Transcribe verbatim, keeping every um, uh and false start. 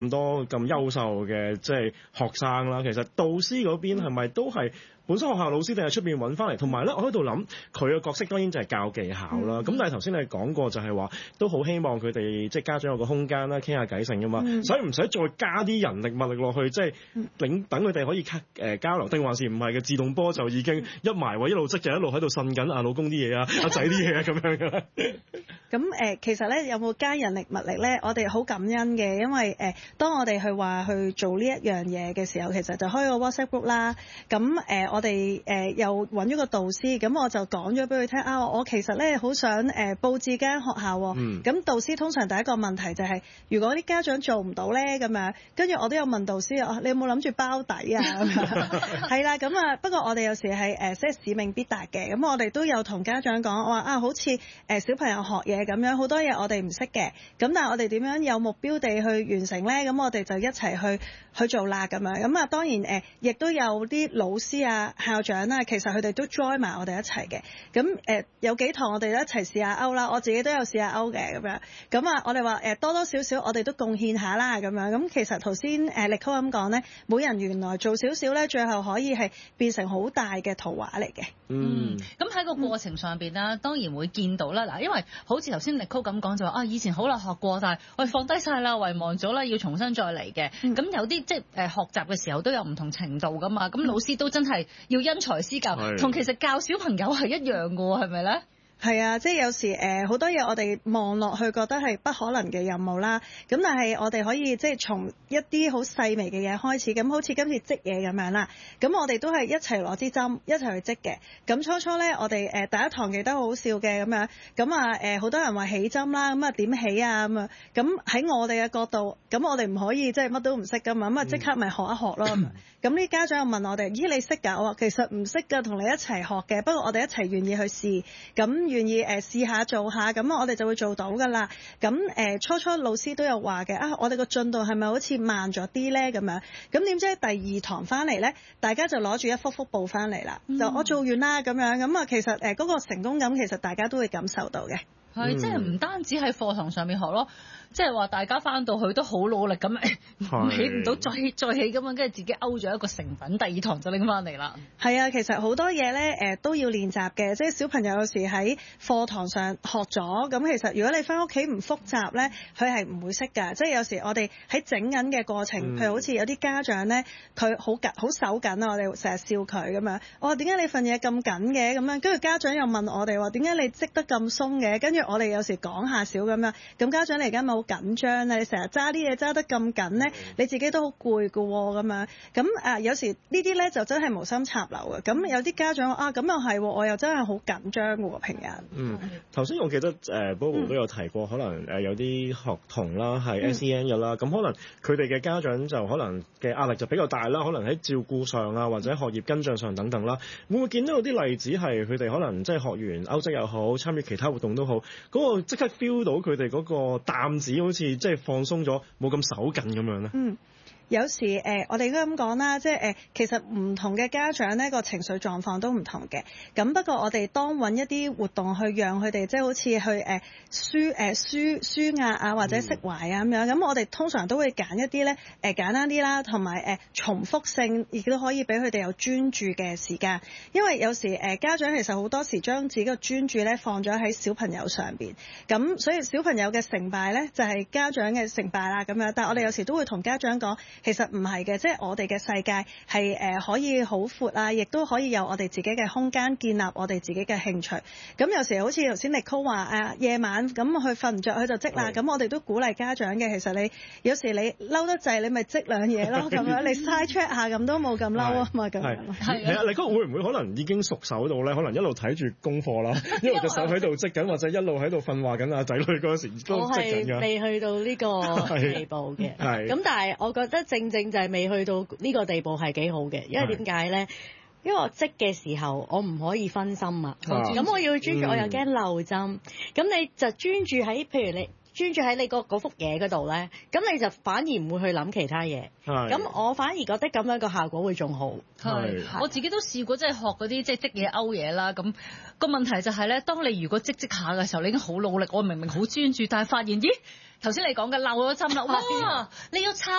咁多咁優秀嘅即係學生啦，其實導師嗰邊係咪都係本身學校老師定係出邊揾翻嚟？同埋咧，我喺度諗佢嘅角色當然就係教技巧啦。咁、嗯、但係頭先你講過就係話都好希望佢哋即係家長有個空間啦，傾下偈性噶嘛，嗯、所以唔使再加啲人力物力落去，即係等等佢哋可以誒交流，定還是唔係嘅自動波就已經一埋位一路織就一路喺度呻緊阿老公啲嘢啊，阿仔啲嘢啊咁樣嘅。 咁誒、呃，其實咧有冇加人力物力咧？我哋好感恩嘅，因為誒、呃，當我哋去話去做呢一樣嘢嘅時候，其實就開個 WhatsApp group 啦。咁誒、呃，我哋誒、呃、又揾咗個導師，咁我就講咗俾佢聽啊，我其實咧好想誒、呃、佈置間學校。咁、嗯、導師通常第一個問題就係、是，如果啲家長做唔到咧，咁樣，跟住我都有問導師啊，你有冇諗住包底啊？係啦，咁啊，不過我哋有時係誒即係使命必達嘅，咁我哋都有同家長講，我話啊，好似誒小朋友學嘢咁樣，好多嘢我哋唔識嘅，咁但係我哋點樣有目標地去完成咧？咁我哋就一齊去去做啦，咁樣，咁啊當然誒，亦、呃、都有啲老師啊、校長啊，其實佢哋都 join 埋我哋一齊嘅。咁誒、呃、有幾堂我哋一齊試下歐啦，我自己都有試下歐嘅咁樣。咁啊，我哋話誒多多少少我哋都貢獻下啦，咁樣。咁其實頭先誒力溝咁講咧，每人原來做少少咧，最後可以係變成好大嘅圖畫嚟嘅。 嗯，咁喺個過程上邊啦，當然會見到啦。嗱，因為好似頭先力溝咁講就話啊，以前好啦學過，但係我放低晒啦，遺忘咗啦，要重新再嚟嘅。咁、嗯、有啲即係誒學習嘅時候都有唔同程度噶嘛。咁老師都真係要因材施教，同其實教小朋友係一樣嘅喎，係咪咧？ 係啊，即係有時誒好、呃、多嘢我哋望落去覺得係不可能嘅任務啦，咁但係我哋可以即係從一啲好細微嘅嘢開始，咁好似今次織嘢咁樣啦，咁我哋都係一齊攞支針一齊去織嘅。咁初初咧我哋誒、呃、第一堂記得好好笑嘅咁樣，咁啊誒好多人話起針啦，咁啊點起啊咁啊，咁喺我哋嘅角度，咁我哋唔可以即係乜都唔識噶嘛，咁啊即刻咪學一學咯。咁呢、嗯、家長又問我哋，咦你識㗎？我話其實唔識㗎，同你一齊學嘅，不過我哋一齊願意去試，咁。願意誒試下做下，咁我哋就會做到噶啦。咁誒初初老師都有話嘅啊，我哋個進度係咪好似慢咗啲咧？咁樣咁點知第二堂翻嚟咧，大家就攞住一幅幅布翻嚟啦，嗯、就我做完啦咁樣。咁啊，其實誒嗰個成功感，其實大家都會感受到嘅。 係，即係唔單止喺課堂上面學咯，即係話大家翻到去都好努力咁，起唔到再起再起咁樣，跟住自己勾咗一個成品，第二堂就拎翻嚟啦。係啊，其實好多嘢咧，誒都要練習嘅，即係小朋友有時喺課堂上學咗，咁其實如果你翻屋企唔複習咧，佢係唔會識㗎。即係有時我哋喺整緊嘅過程，譬、嗯、如好似有啲家長咧，佢好緊好手緊啊，我哋成日笑佢咁樣。我話點解你份嘢咁緊嘅？咁樣跟住家長又問我哋話點解你織得咁鬆嘅？跟住我哋有時講下少咁樣，咁家長你而家咪好緊張啊！你成日揸啲嘢揸得咁緊咧，你自己都好攰㗎喎咁樣。咁啊有時呢啲咧就真係無心插柳嘅。咁有啲家長話啊，咁又係，我又真係好緊張㗎喎平日。 嗯，頭先我記得誒 Bobo 都有提過，可能誒有啲學童啦係 S E N 嘅啦，咁、嗯、可能佢哋嘅家長就可能嘅壓力就比較大啦，可能喺照顧上啊或者學業跟進上等等啦。會唔會見到有啲例子係佢哋可能即係學完歐職又好，參與其他活動都好，嗰、那個即刻 feel 到佢哋嗰個擔子好似即係放鬆咗，冇咁手緊咁樣咧？ 嗯。有時誒、呃，我哋應該咁講啦，即係誒、呃，其實唔同嘅家長呢個情緒狀況都唔同嘅。咁不過我哋當揾一啲活動去讓佢哋，即係好似去誒、呃、舒誒、呃、舒舒壓啊，或者釋懷啊咁樣。咁、嗯、我哋通常都會揀一啲咧誒簡單啲啦，同埋誒重複性，亦都可以俾佢哋有專注嘅時間。因為有時誒、呃、家長其實好多時將自己嘅專注咧放咗喺小朋友上邊，咁所以小朋友嘅成敗咧就係、是、家長嘅成敗啦咁樣。但係我哋有時都會同家長講。其實唔係嘅，即係我哋嘅世界係誒可以好闊啊，亦都可以有我哋自己嘅空間，建立我哋自己嘅興趣。咁有時好似頭先力溝話誒夜晚咁佢瞓唔着，佢就織啦。咁我哋都鼓勵家長嘅。其實你有時你嬲得滯，你咪織兩嘢咯。咁樣你 side check 下咁都冇咁嬲啊嘛。咁樣係啊，力溝會唔會可能已經熟手到咧？可能一路睇住功課啦，一路隻手喺度織緊，或者一路喺度訓話緊阿仔女嗰時都織緊㗎。 我係未去到呢個地步嘅。係咁，但係我覺得正正就係未去到呢個地步係幾好嘅，因為點解咧？因為我織嘅時候，我唔可以分心啊。咁我要專注，我又驚漏針。咁、嗯、你就專注喺，譬如你專注喺你嗰幅嘢嗰度咧，咁你就反而唔會去諗其他嘢。咁我反而覺得咁樣個效果會仲好。 係，我自己都試過，即係學嗰啲即係織嘢勾嘢啦。咁個問題就係咧，當你如果織織下嘅時候，你已經好努力，我明明好專注，但係發現咦，頭先你講嘅漏咗針啦，哇！你要插